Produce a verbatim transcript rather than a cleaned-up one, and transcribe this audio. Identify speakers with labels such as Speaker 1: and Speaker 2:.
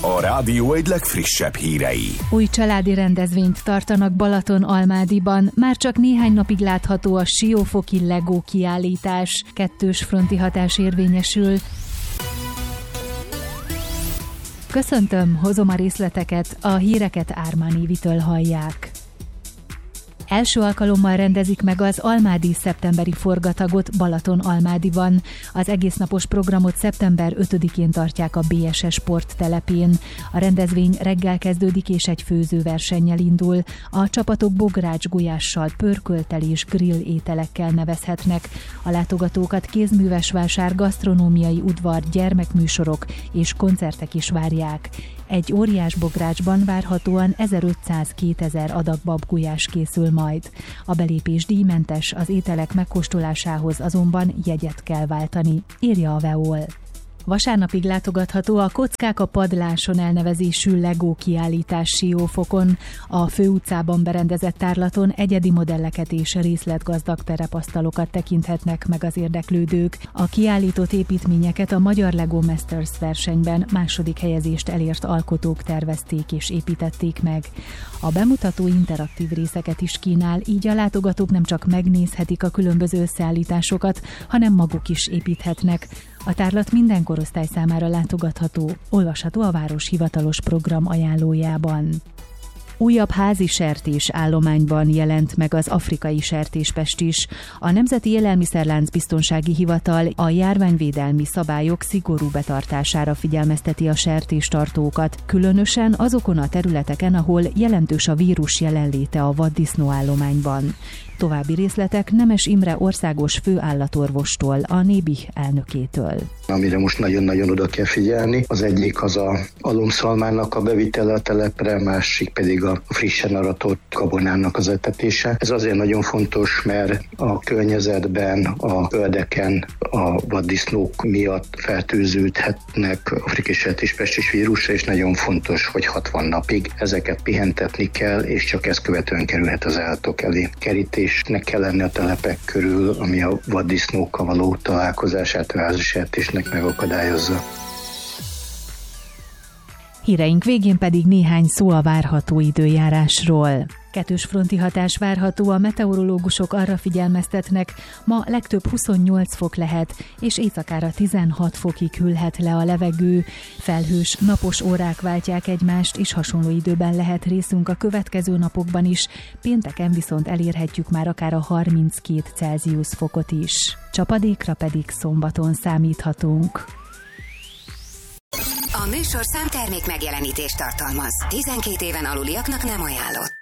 Speaker 1: A rádió egy legfrissebb hírei.
Speaker 2: Új családi rendezvényt tartanak Balaton-Almádiban. Már csak néhány napig látható a siófoki Lego kiállítás. Kettős fronti hatás érvényesül. Köszöntöm, hozom a részleteket, a híreket Ármán Évitől hallják. Első alkalommal rendezik meg az almádi szeptemberi forgatagot Balaton-Almádiban. Az egésznapos programot szeptember ötödikén tartják a bé es es sporttelepén. A rendezvény reggel kezdődik és egy főzőversennyel indul. A csapatok bogrács gulyással, pörköltel és grill ételekkel nevezhetnek. A látogatókat kézműves vásár, gasztronómiai udvar, gyermekműsorok és koncertek is várják. Egy óriás bográcsban várhatóan ezerötszáz-kétezer adag babgulyás készül majd. A belépés díjmentes, az ételek megkóstolásához azonban jegyet kell váltani, írja a Veol. Vasárnapig látogatható a Kockák a padláson elnevezésű Lego kiállítás Siófokon. A főutcában berendezett tárlaton egyedi modelleket és részletgazdag terepasztalokat tekinthetnek meg az érdeklődők. A kiállított építményeket a Magyar Lego Masters versenyben második helyezést elért alkotók tervezték és építették meg. A bemutató interaktív részeket is kínál, így a látogatók nem csak megnézhetik a különböző összeállításokat, hanem maguk is építhetnek. A tárlat minden korosztály számára látogatható, olvasható a város hivatalos program ajánlójában. Újabb házi sertés állományban jelent meg az afrikai sertéspest is. A Nemzeti Élelmiszerlánc Biztonsági Hivatal a járványvédelmi szabályok szigorú betartására figyelmezteti a sertéstartókat, különösen azokon a területeken, ahol jelentős a vírus jelenléte a vaddisznóállományban. További részletek Nemes Imre országos főállatorvostól, a Nébih elnökétől.
Speaker 3: Amire most nagyon-nagyon oda kell figyelni, az egyik az a alomszalmának a bevitele a telepre, másik pedig a frissen aratott gabonának az etetése. Ez azért nagyon fontos, mert a környezetben, a földeken a vaddisznók miatt fertőződhetnek afrikai sertéspestis vírusra, és nagyon fontos, hogy hatvan napig ezeket pihentetni kell, és csak ezt követően kerülhet az állatok elé. Kerítésnek kell lenni a telepek körül, ami a vaddisznókkal való találkozását a házi sertésnek megakadályozza.
Speaker 2: Híreink végén pedig néhány szó a várható időjárásról. Kettős fronti hatás várható, a meteorológusok arra figyelmeztetnek, ma legtöbb huszonnyolc fok lehet, és éjszakára tizenhat fokig hűlhet le a levegő. Felhős, napos órák váltják egymást, és hasonló időben lehet részünk a következő napokban is, pénteken viszont elérhetjük már akár a harminckét Celsius fokot is. Csapadékra pedig szombaton számíthatunk.
Speaker 4: A műsorszám termék megjelenítést tartalmaz. tizenkét éven aluliaknak nem ajánlott.